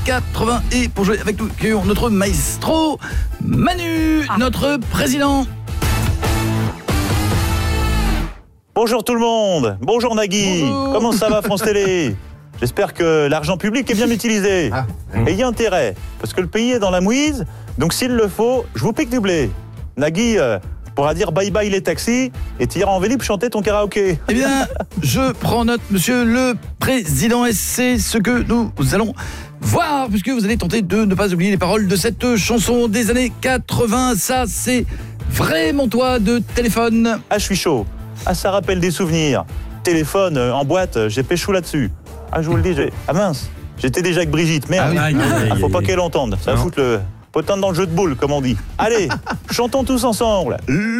80. Et pour jouer avec nous, accueillons notre maestro, Manu, notre président. Bonjour tout le monde, bonjour Nagui. Bonjour. Comment ça va France Télé? J'espère que l'argent public est bien utilisé. Et il y a intérêt, parce que le pays est dans la mouise, donc s'il le faut, je vous pique du blé. Nagui pourra dire bye bye les taxis et tu iras en Vélib chanter ton karaoké. Eh bien, je prends note, monsieur le président, et c'est ce que nous allons voir, puisque vous allez tenter de ne pas oublier les paroles de cette chanson des années 80. Ça, c'est vraiment toi de téléphone. Ah, je suis chaud. Ah, ça rappelle des souvenirs. Téléphone en boîte, j'ai pécho là-dessus. Ah, je vous le dis, ah mince, j'étais déjà avec Brigitte, merde. Faut pas qu'elle entende, ça va foutre le potin dans le jeu de boules, comme on dit. Allez, chantons tous ensemble.